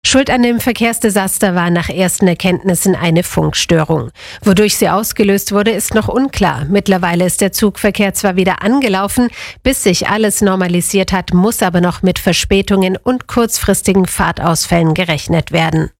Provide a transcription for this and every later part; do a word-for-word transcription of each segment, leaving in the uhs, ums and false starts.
Schuld an dem Verkehrsdesaster war nach ersten Erkenntnissen eine Funkstörung. Wodurch sie ausgelöst wurde, ist noch unklar. Mittlerweile ist der Zugverkehr zwar wieder angelaufen, bis sich alles normalisiert hat, muss aber noch mit Verspätungen und kurzfristigen Fahrtausfällen gerechnet werden.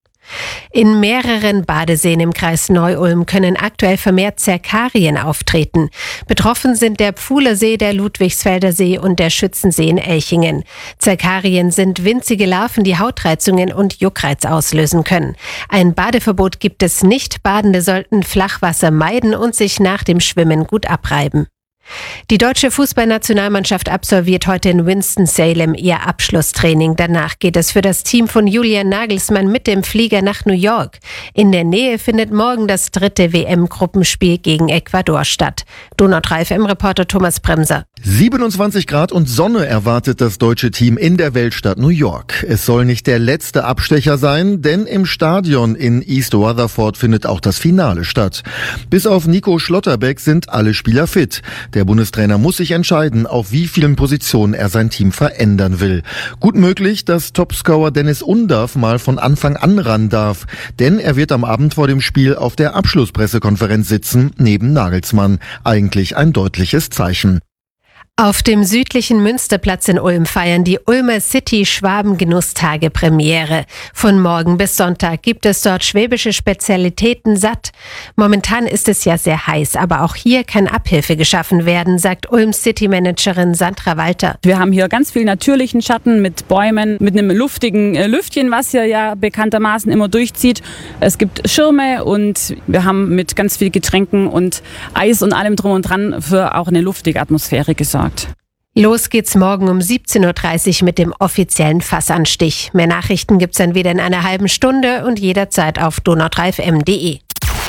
In mehreren Badeseen im Kreis Neu-Ulm können aktuell vermehrt Zerkarien auftreten. Betroffen sind der Pfuhler See, der Ludwigsfelder See und der Schützensee in Elchingen. Zerkarien sind winzige Larven, die Hautreizungen und Juckreiz auslösen können. Ein Badeverbot gibt es nicht. Badende sollten Flachwasser meiden und sich nach dem Schwimmen gut abreiben. Die deutsche Fußballnationalmannschaft absolviert heute in Winston-Salem ihr Abschlusstraining. Danach geht es für das Team von Julian Nagelsmann mit dem Flieger nach New York. In der Nähe findet morgen das dritte W M-Gruppenspiel gegen Ecuador statt. Donau drei F M-Reporter Thomas Bremser. siebenundzwanzig Grad und Sonne erwartet das deutsche Team in der Weltstadt New York. Es soll nicht der letzte Abstecher sein, denn im Stadion in East Rutherford findet auch das Finale statt. Bis auf Nico Schlotterbeck sind alle Spieler fit. Der Bundestrainer muss sich entscheiden, auf wie vielen Positionen er sein Team verändern will. Gut möglich, dass Topscorer Dennis Undav mal von Anfang an ran darf. Denn er wird am Abend vor dem Spiel auf der Abschlusspressekonferenz sitzen, neben Nagelsmann. Eigentlich ein deutliches Zeichen. Auf dem südlichen Münsterplatz in Ulm feiern die Ulmer City Schwaben Genusstage Premiere. Von morgen bis Sonntag gibt es dort schwäbische Spezialitäten satt. Momentan ist es ja sehr heiß, aber auch hier kann Abhilfe geschaffen werden, sagt Ulms City-Managerin Sandra Walter. Wir haben hier ganz viel natürlichen Schatten mit Bäumen, mit einem luftigen Lüftchen, was hier ja bekanntermaßen immer durchzieht. Es gibt Schirme und wir haben mit ganz viel Getränken und Eis und allem drum und dran für auch eine luftige Atmosphäre gesorgt. Los geht's morgen um siebzehn Uhr dreißig mit dem offiziellen Fassanstich. Mehr Nachrichten gibt's dann wieder in einer halben Stunde und jederzeit auf donau drei f m punkt d e.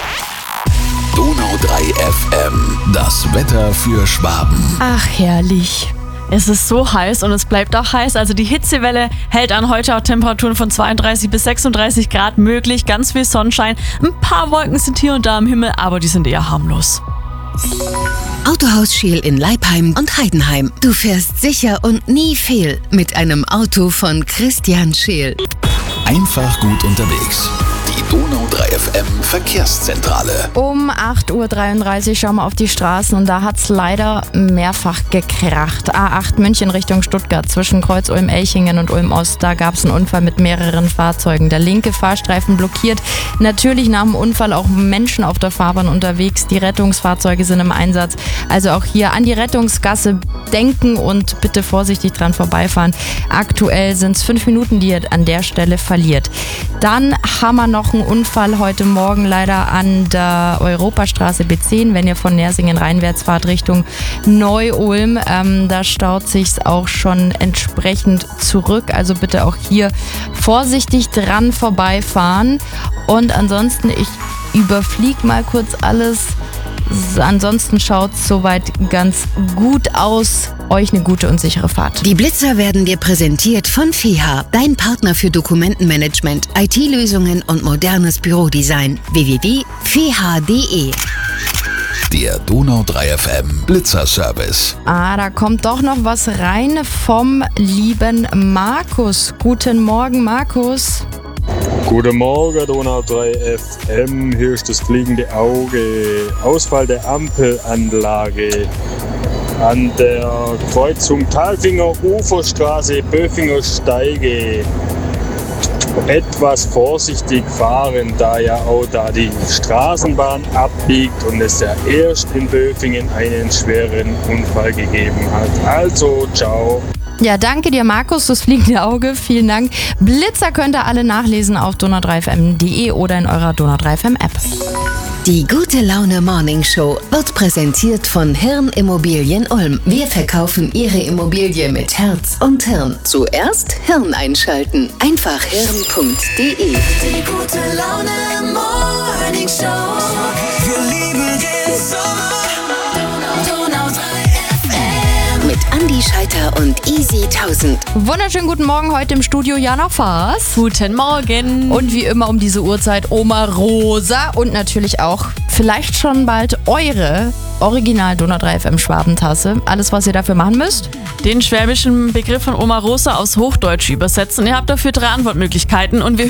Donau drei F M, das Wetter für Schwaben. Ach, herrlich. Es ist so heiß und es bleibt auch heiß. Also die Hitzewelle hält an, heute auch Temperaturen von zweiunddreißig bis sechsunddreißig Grad möglich. Ganz viel Sonnenschein. Ein paar Wolken sind hier und da am Himmel, aber die sind eher harmlos. Autohaus Scheel in Leipheim und Heidenheim. Du fährst sicher und nie fehl mit einem Auto von Christian Scheel. Einfach gut unterwegs. Die Donau drei F M Verkehrszentrale. Um acht Uhr dreiunddreißig schauen wir auf die Straßen und da hat es leider mehrfach gekracht. A acht München Richtung Stuttgart zwischen Kreuz Ulm-Elchingen und Ulm-Ost. Da gab es einen Unfall mit mehreren Fahrzeugen. Der linke Fahrstreifen blockiert. Natürlich nach dem Unfall auch Menschen auf der Fahrbahn unterwegs. Die Rettungsfahrzeuge sind im Einsatz. Also auch hier an die Rettungsgasse denken und bitte vorsichtig dran vorbeifahren. Aktuell sind es fünf Minuten, die ihr an der Stelle verliert. Dann haben wir noch einen Unfall heute Morgen leider an der Europastraße B zehn, wenn ihr von Nersingen reinwärts fahrt Richtung Neu-Ulm. Ähm, da staut sich's auch schon entsprechend zurück. Also bitte auch hier vorsichtig dran vorbeifahren. Und ansonsten, ich überfliege mal kurz alles. Ansonsten schaut es soweit ganz gut aus. Euch eine gute und sichere Fahrt. Die Blitzer werden dir präsentiert von F E H A, dein Partner für Dokumentenmanagement, I T-Lösungen und modernes Bürodesign. w w w punkt f e h a punkt d e. Der Donau drei F M Blitzerservice. Ah, da kommt doch noch was rein vom lieben Markus. Guten Morgen, Markus. Guten Morgen, Donau drei F M. Hier ist das fliegende Auge. Ausfall der Ampelanlage an der Kreuzung Talfinger Uferstraße, Böfinger Steige. Etwas vorsichtig fahren, da ja auch da die Straßenbahn abbiegt und es ja erst in Böfingen einen schweren Unfall gegeben hat. Also, ciao. Ja, danke dir, Markus, das fliegende Auge. Vielen Dank. Blitzer könnt ihr alle nachlesen auf donau drei f m punkt d e oder in eurer Donau drei F M App. Die Gute Laune Morning Show wird präsentiert von Hirn Immobilien Ulm. Wir verkaufen Ihre Immobilie mit Herz und Hirn. Zuerst Hirn einschalten. Einfach hirn punkt d e. Die Gute Laune Morning Show. Wir lieben den Sommer. Donau drei F M. Mit Andi Scheiter und Easy tausend. Wunderschönen guten Morgen, heute im Studio Jana Faas. Guten Morgen. Und wie immer um diese Uhrzeit Oma Rosa und natürlich auch vielleicht schon bald eure Original Donau drei F M Schwabentasse. Alles, was ihr dafür machen müsst? Den schwäbischen Begriff von Oma Rosa aus Hochdeutsch übersetzen. Ihr habt dafür drei Antwortmöglichkeiten und wir